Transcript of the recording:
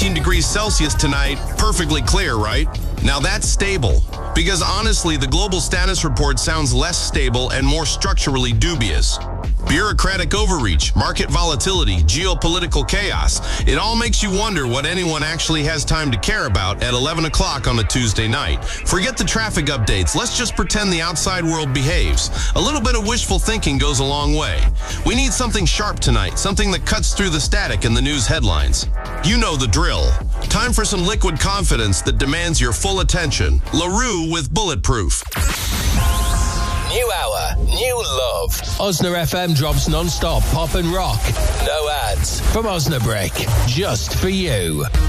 19 degrees Celsius tonight. Perfectly clear, right? Now that's stable. Because honestly, the global status report sounds less stable and more structurally dubious. Bureaucratic overreach, market volatility, geopolitical chaos. It all makes you wonder what anyone actually has time to care about at 11 o'clock on a Tuesday night. Forget the traffic updates. Let's just pretend the outside world behaves. A little bit of wishful thinking goes a long way. We need something sharp tonight, something that cuts through the static in the news headlines. You know the drill. Time for some liquid confidence that demands your full attention. LaRue with Bulletproof. New hour, new love. Osna FM drops non-stop pop and rock. No ads from Osnabrück, just for you.